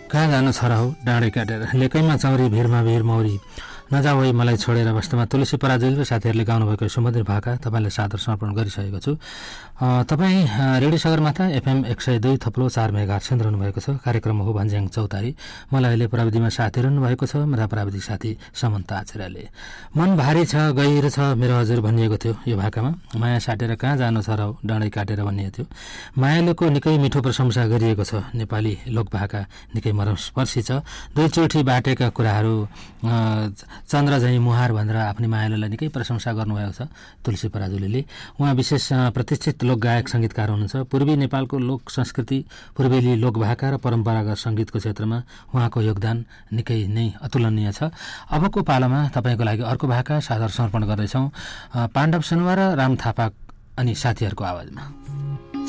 कहाँ जानु छ र हौ डाँडै काटेर लेकैमा चौरी भिरमा भिर मौरी नजाऊ है मलाई छोडेर वास्तवमा तुलसी पराजुली र साथीहरूले गाउनुभएको सुमधुर भाका तपाईँलाई सादर समर्पण गरिसकेको छु। तपाईँ रेडियो सगरमाथा FM 102.4 मेगाहर्ज सुनिरहनु भएको छ। कार्यक्रम हो भन्ज्याङ चौतारी। मलाई अहिले प्रविधिमा साथ दिइरहनु भएको छ मेरा प्राविधिक साथी समन्ता आचार्यले। मन भारी छ गहिरो छ मेरो हजुर भनिएको थियो यो भाकामा। माया साटेर कहाँ जानु छ र डाँडै काटेर भनिएको थियो। मायालुको निकै मिठो प्रशंसा गरिएको छ। नेपाली लोकभाका निकै मर्मस्पर्शी छ। दुईचोटि बाटेका कुराहरू चन्द्र झैँ मुहार भनेर आफ्नै मायालुलाई निकै प्रशंसा गर्नुभएको छ तुलसी पराजुलीले। उहाँ विशेष प्रतिष्ठित लोकगायक सङ्गीतकार हुनुहुन्छ। पूर्वी नेपालको लोक संस्कृति पूर्वेली लोकभाका र परम्परागत सङ्गीतको क्षेत्रमा उहाँको योगदान निकै नै अतुलनीय छ। अबको पालामा तपाईँको लागि अर्को भाका सादर समर्पण गर्दैछौँ पाण्डव सुनुवार र राम थापा अनि साथीहरूको आवाजमा।